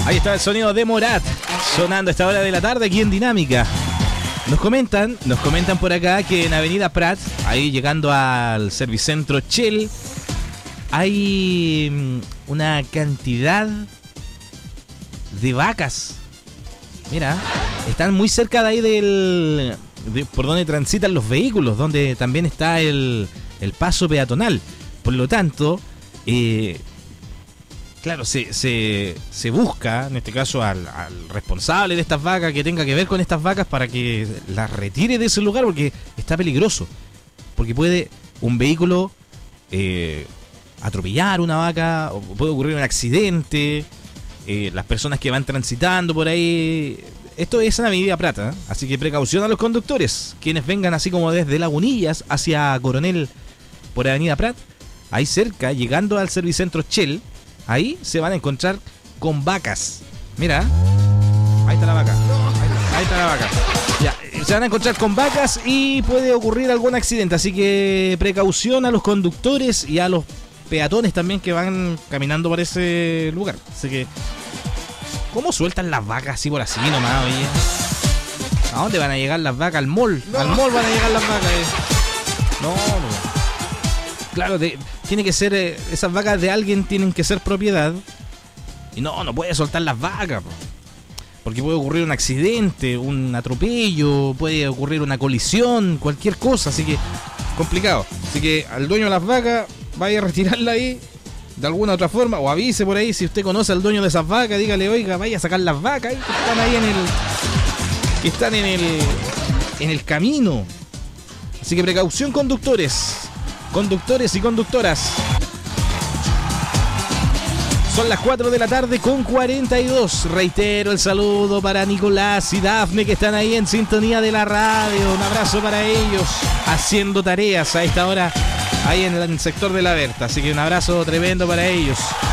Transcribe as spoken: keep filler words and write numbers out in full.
Ahí está el sonido de Morat sonando a esta hora de la tarde aquí en Dinámica. Nos comentan, nos comentan por acá que en Avenida Prat, ahí llegando al Servicentro Shell, hay una cantidad de vacas. Mira, están muy cerca de ahí del de, por donde transitan los vehículos, donde también está el, el paso peatonal. Por lo tanto, eh, claro, se, se, se busca, en este caso, al, al responsable de estas vacas que tenga que ver con estas vacas para que las retire de ese lugar, porque está peligroso. Porque puede un vehículo eh, atropellar una vaca, o puede ocurrir un accidente, eh, las personas que van transitando por ahí. Esto es en Avenida Plata, ¿eh? Así que precaución a los conductores, quienes vengan así como desde Lagunillas hacia Coronel por Avenida Prat, ahí cerca, llegando al Servicentro Shell. Ahí se van a encontrar con vacas. Mira, ahí está la vaca. Ahí, ahí está la vaca. Ya, se van a encontrar con vacas y puede ocurrir algún accidente. Así que precaución a los conductores y a los peatones también que van caminando por ese lugar. Así que, ¿cómo sueltan las vacas así por así nomás, oye? ¿A dónde van a llegar las vacas? Al mall. No. Al mall van a llegar las vacas. Eh. No, no. Claro, de, tiene que ser, eh, esas vacas de alguien tienen que ser propiedad. Y no, no puede soltar las vacas, po, porque puede ocurrir un accidente, un atropello, puede ocurrir una colisión, cualquier cosa, así que complicado. Así que al dueño de las vacas, vaya a retirarla ahí de alguna otra forma, o avise por ahí si usted conoce al dueño de esas vacas, dígale, oiga, vaya a sacar las vacas ahí, que están ahí en el, que están en el, en el camino. Así que precaución, conductores. Conductores y conductoras. Son las cuatro de la tarde con cuarenta y dos. Reitero el saludo para Nicolás y Dafne, que están ahí en sintonía de la radio. Un abrazo para ellos, haciendo tareas a esta hora ahí en el sector de la Berta. Así que un abrazo tremendo para ellos.